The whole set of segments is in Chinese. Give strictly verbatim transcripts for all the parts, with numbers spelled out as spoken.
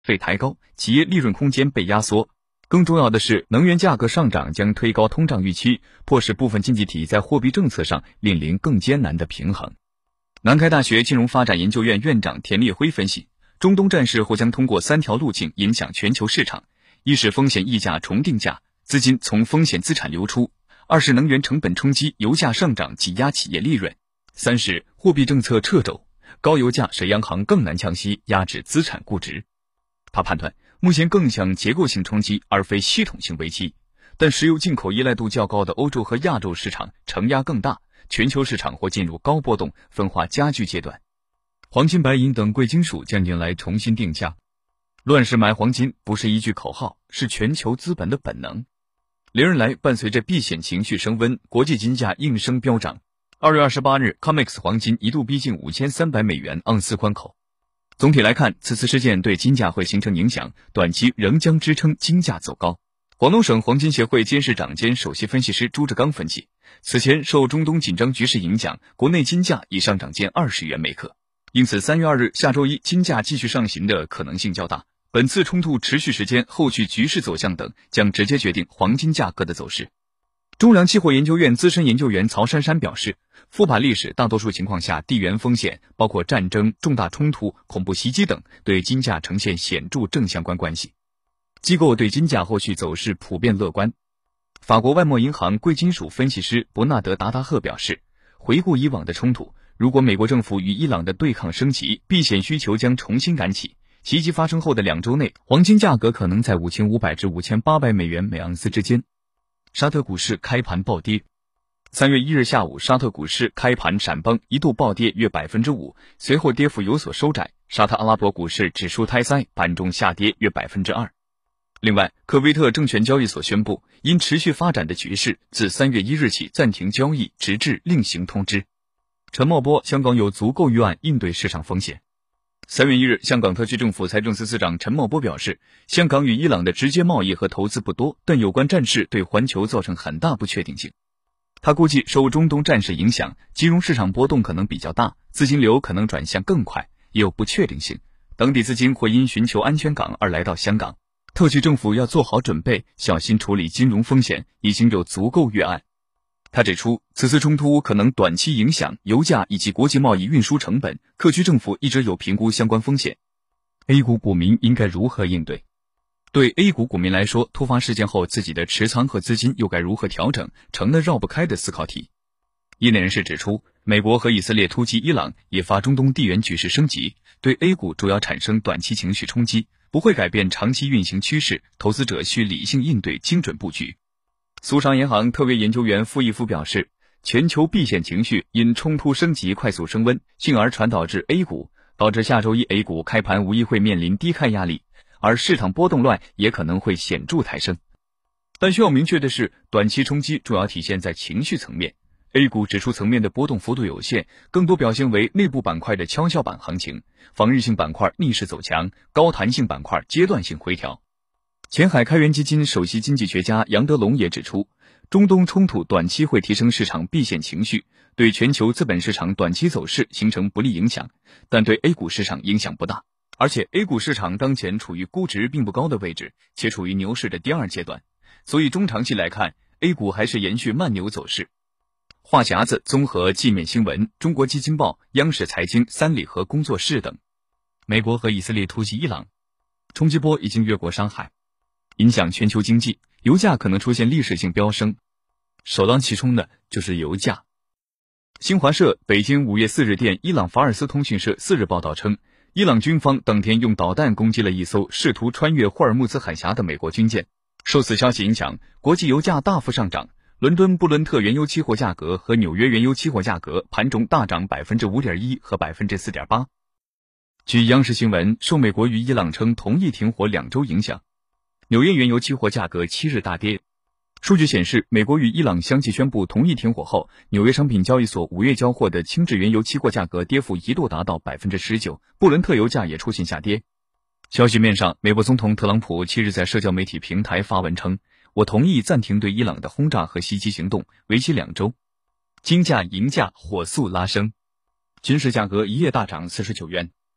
费抬高，企业利润空间被压缩。更重要的是，能源价格上涨将推高通胀预期，迫使部分经济体在货币政策上面临更艰难的平衡。南开大学金融发展研究院院长田烈辉分析，中东战事或将通过三条路径影响全球市场：一是风险溢价重定价，资金从风险资产流出；二是能源成本冲击，油价上涨挤压企业利润；三是货币政策掣肘，高油价使央行更难降息，压制资产估值。他判断，目前更像结构性冲击而非系统性危机，但石油进口依赖度较高的欧洲和亚洲市场承压更大，全球市场或进入高波动、分化加剧阶段。黄金、白银等贵金属将迎来重新定价。乱世买黄金不是一句口号，是全球资本的本能。连日来，伴随着避险情绪升温，国际金价应声飙涨。二月二十八日 C O M E X 黄金一度逼近五千三百美元盎司关口。总体来看，此次事件对金价会形成影响，短期仍将支撑金价走高。广东省黄金协会监事长兼首席分析师朱志刚分析，此前受中东紧张局势影响，国内金价已上涨近二十元每克，因此三月二日下周一金价继续上行的可能性较大。本次冲突持续时间、后续局势走向等将直接决定黄金价格的走势。中粮期货研究院资深研究员曹珊珊表示，复盘历史大多数情况下，地缘风险包括战争、重大冲突、恐怖袭击等对金价呈现显著正相关关系。机构对金价后续走势普遍乐观。法国外贸银行贵金属分析师伯纳德·达达赫表示，回顾以往的冲突，如果美国政府与伊朗的对抗升级，避险需求将重新燃起。袭击发生后的两周内，黄金价格可能在五千五百至五千八百美元每盎司之间。沙特股市开盘暴跌。三月一日下午，沙特股市开盘闪崩，一度暴跌约 百分之五， 随后跌幅有所收窄。沙特阿拉伯股市指数胎塞，盘中下跌约 百分之二。另外，科威特证券交易所宣布，因持续发展的局势，自三月一日起暂停交易，直至另行通知。陈茂波，香港有足够预案应对市场风险。三月一日，香港特区政府财政司司长陈茂波表示，香港与伊朗的直接贸易和投资不多，但有关战事对环球造成很大不确定性。他估计受中东战事影响，金融市场波动可能比较大，资金流可能转向更快，也有不确定性。当地资金会因寻求安全港而来到香港，特区政府要做好准备，小心处理金融风险，已经有足够预案。他指出，此次冲突可能短期影响油价以及国际贸易运输成本，特区政府一直有评估相关风险。A 股股民应该如何应对？对 A 股股民来说，突发事件后自己的持仓和资金又该如何调整，成了绕不开的思考题。业内人士指出，美国和以色列突击伊朗，引发中东地缘局势升级，对 A 股主要产生短期情绪冲击，不会改变长期运行趋势，投资者需理性应对，精准布局。苏商银行特约研究员傅毅夫表示，全球避险情绪因冲突升级快速升温，进而传导至 A 股，导致下周一 A 股开盘无疑会面临低开压力，而市场波动乱也可能会显著抬升。但需要明确的是，短期冲击主要体现在情绪层面， A 股指数层面的波动幅度有限，更多表现为内部板块的跷跷板行情，防御性板块逆势走强，高弹性板块阶段性回调。前海开源基金首席经济学家杨德龙也指出，中东冲突短期会提升市场避险情绪，对全球资本市场短期走势形成不利影响，但对 A 股市场影响不大。而且 A 股市场当前处于估值并不高的位置，且处于牛市的第二阶段，所以中长期来看 A 股还是延续慢牛走势。话匣子综合界面新闻、中国基金报、央视财经、三里河工作室等。美国和以色列突袭伊朗，冲击波已经越过上海，影响全球经济，油价可能出现历史性飙升，首当其冲的就是油价。新华社北京五月四日电伊朗法尔斯通讯社四日报道称，伊朗军方当天用导弹攻击了一艘试图穿越霍尔木兹海峡的美国军舰。受此消息影响，国际油价大幅上涨，伦敦布伦特原油期货价格和纽约原油期货价格盘中大涨 百分之五点一 和 百分之四点八。 据央视新闻，受美国与伊朗称同意停火两周影响，纽约原油期货价格七日大跌。数据显示，美国与伊朗相继宣布同意停火后，纽约商品交易所五月交货的轻质原油期货价格跌幅一度达到 百分之十九， 布伦特油价也出现下跌。消息面上，美国总统特朗普七日在社交媒体平台发文称，我同意暂停对伊朗的轰炸和袭击行动，为期两周。金价、银价火速拉升，金市价格一夜大涨四十九元。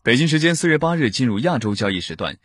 北京时间四月八日进入亚洲交易时段，